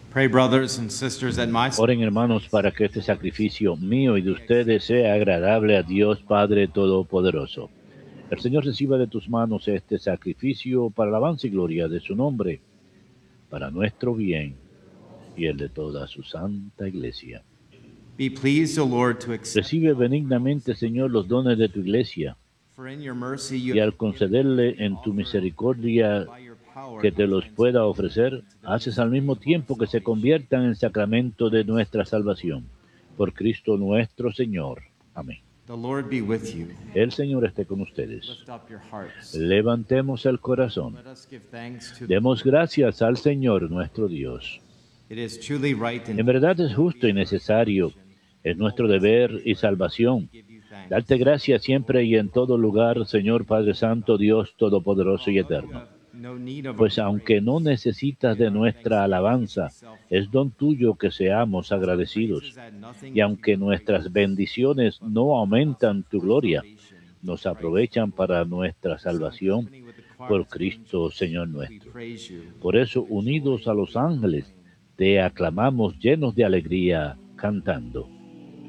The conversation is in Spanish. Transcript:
Pray, brothers and sisters, that my Oren, hermanos, para que este sacrificio mío y de ustedes sea agradable a Dios Padre Todopoderoso. El Señor reciba de tus manos este sacrificio para alabanza y gloria de su nombre, para nuestro bien y el de toda su santa iglesia. be pleased, O Lord, to accept, Recibe benignamente, Señor, los dones de tu iglesia, for in your mercy you y have al concederle en tu misericordia by your power que te los pueda ofrecer, haces al mismo tiempo que se conviertan en sacramento de nuestra salvación. Por Cristo nuestro Señor. Amén. the Lord be with you. El Señor esté con ustedes. Lift up your hearts. Levantemos el corazón. Let us give thanks to Demos gracias al Señor nuestro Dios. It is truly right En verdad es justo y necesario, es nuestro deber y salvación, give you thanks. darte gracias siempre y en todo lugar, Señor Padre Santo, Dios Todopoderoso y Eterno. No need of Pues aunque no necesitas de nuestra alabanza, es don tuyo que seamos agradecidos. Y aunque nuestras bendiciones no aumentan tu gloria, nos aprovechan para nuestra salvación por Cristo, Señor nuestro. Por eso, unidos a los ángeles, te aclamamos llenos de alegría, cantando.